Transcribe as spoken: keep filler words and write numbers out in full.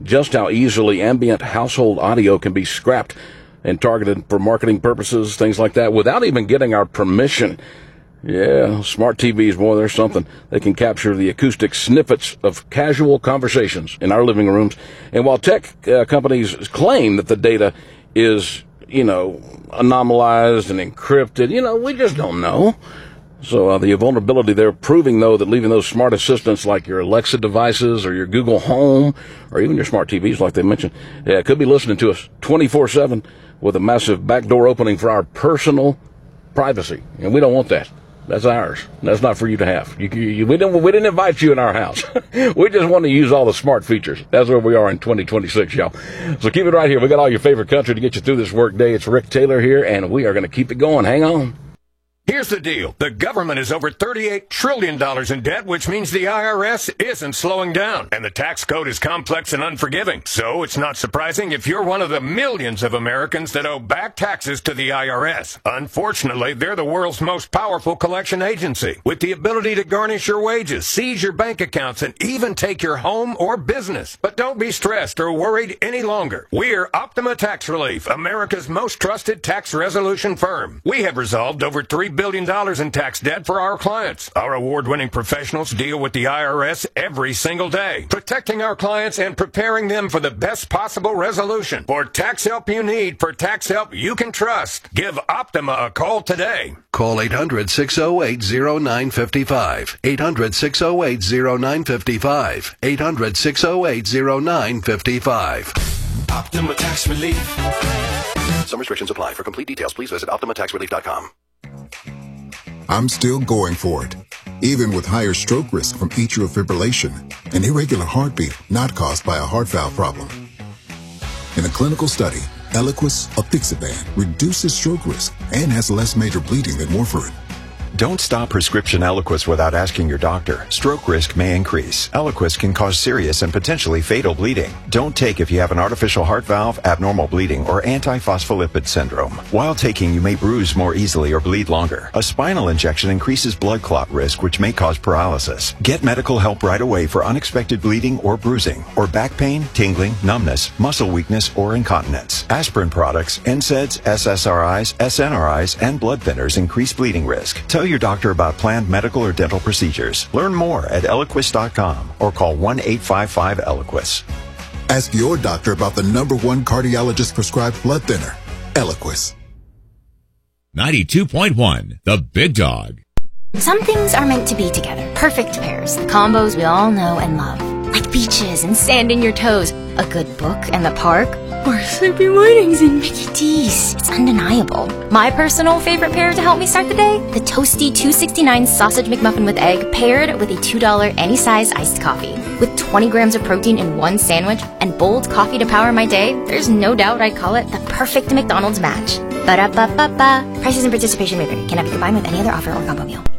just how easily ambient household audio can be scrapped and targeted for marketing purposes, things like that, without even getting our permission. Yeah, smart T Vs, boy, there's something. They can capture the acoustic snippets of casual conversations in our living rooms. And while tech uh, companies claim that the data is, you know, anomalized and encrypted, you know, we just don't know. So uh, the vulnerability they're proving, though, that leaving those smart assistants like your Alexa devices or your Google Home or even your smart T Vs, like they mentioned, yeah, could be listening to us twenty-four seven with a massive backdoor opening for our personal privacy. And we don't want that. That's ours. That's not for you to have. You, you, we didn't. We didn't invite you in our house. We just want to use all the smart features. That's where we are in twenty twenty-six, y'all. So keep it right here. We got all your favorite country to get you through this work day. It's Rick Taylor here, and we are going to keep it going. Hang on. Here's the deal. The government is over thirty-eight trillion dollars in debt, which means the I R S isn't slowing down. And the tax code is complex and unforgiving. So it's not surprising if you're one of the millions of Americans that owe back taxes to the I R S. Unfortunately, they're the world's most powerful collection agency, with the ability to garnish your wages, seize your bank accounts, and even take your home or business. But don't be stressed or worried any longer. We're Optima Tax Relief, America's most trusted tax resolution firm. We have resolved over three billion dollars in tax debt for our clients. Our award-winning professionals deal with the I R S every single day, protecting our clients and preparing them for the best possible resolution. For tax help you need, for tax help you can trust, give Optima a call today. Call eight hundred, six oh eight, oh nine five five. eight hundred, six oh eight, oh nine five five. eight hundred, six oh eight, oh nine five five. Optima Tax Relief. Some restrictions apply. For complete details, please visit optima tax relief dot com. I'm still going for it, even with higher stroke risk from atrial fibrillation, an irregular heartbeat not caused by a heart valve problem. In a clinical study, Eliquis apixaban reduces stroke risk and has less major bleeding than warfarin. Don't stop prescription Eliquis without asking your doctor. Stroke risk may increase. Eliquis can cause serious and potentially fatal bleeding. Don't take if you have an artificial heart valve, abnormal bleeding, or antiphospholipid syndrome. While taking, you may bruise more easily or bleed longer. A spinal injection increases blood clot risk, which may cause paralysis. Get medical help right away for unexpected bleeding or bruising, or back pain, tingling, numbness, muscle weakness, or incontinence. Aspirin products, N SAIDs, S S R Is, S N R Is, and blood thinners increase bleeding risk. Tell your doctor about planned medical or dental procedures. Learn more at Eliquis dot com or call one eight five five Eliquis. Ask your doctor about the number one cardiologist prescribed blood thinner, Eliquis. ninety-two point one, The Big Dog. Some things are meant to be together. Perfect pairs. The combos we all know and love. Like beaches and sand in your toes. A good book and the park. Or sleepy mornings and Mickey D's. It's undeniable. My personal favorite pair to help me start the day? The toasty two sixty-nine sausage McMuffin with egg paired with a two dollar any size iced coffee. With twenty grams of protein in one sandwich and bold coffee to power my day, there's no doubt I'd call it the perfect McDonald's match. Ba-da-ba-ba-ba. Prices and participation may vary. Cannot be combined with any other offer or combo meal.